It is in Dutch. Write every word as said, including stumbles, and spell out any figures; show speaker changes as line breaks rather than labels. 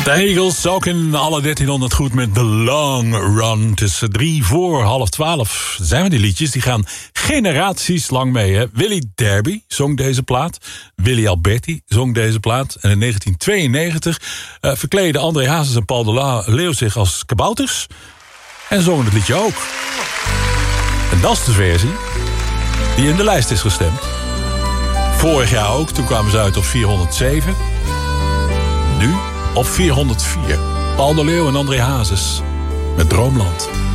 De Eagles ook in alle dertienhonderd goed met The Long Run. Tussen drie voor half twaalf zijn we die liedjes. Die gaan generaties lang mee. Hè? Willy Derby zong deze plaat. Willy Alberti zong deze plaat. En in negentien tweeënnegentig uh, verkleden André Hazes en Paul de La- Leeuw zich als kabouters. En zongen het liedje ook. En dat is de versie die in de lijst is gestemd. Vorig jaar ook, toen kwamen ze uit op vierhonderdzeven. Nu op vierhonderdvier. Paul de Leeuw en André Hazes met Droomland.